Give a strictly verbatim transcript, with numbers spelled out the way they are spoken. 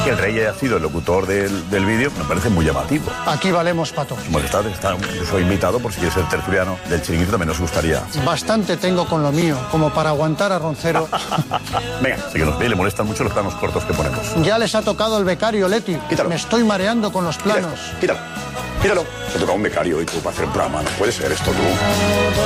que el rey haya sido el locutor del, del vídeo me parece muy llamativo. Aquí valemos pato. Bueno, está, está incluso invitado, por si quieres ser tertuliano del Chiringuito, también nos gustaría. Bastante tengo con lo mío, como para aguantar a Roncero. Venga, sí que nos ve, le molestan mucho los planos cortos que ponemos. Ya les ha tocado el becario, Leti. Quítalo. Me estoy mareando con los planos. Quítalo, quítalo. Quítalo. Se toca un becario y tú para hacer un programa. No puede ser esto, tú.